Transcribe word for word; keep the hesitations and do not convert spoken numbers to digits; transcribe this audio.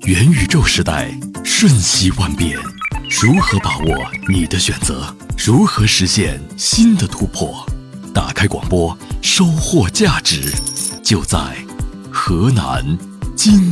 元宇宙时代瞬息万变，如何把握你的选择？如何实现新的突破？打开广播，收获价值，就在河南经